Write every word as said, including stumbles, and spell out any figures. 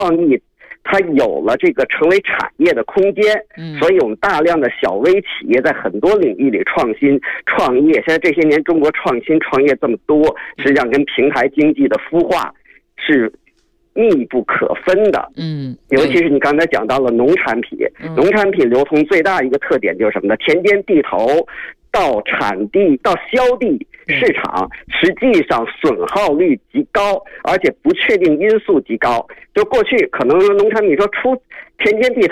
创意它有了这个成为产业的空间，所以我们大量的小微企业在很多领域里创新创业。现在这些年中国创新创业这么多，实际上跟平台经济的孵化是密不可分的。 嗯， 尤其是你刚才讲到了农产品，农产品流通最大一个特点就是什么呢？田间地头到产地到销地市场，实际上损耗率极高，而且不确定因素极高。就过去可能农产品说出田间地头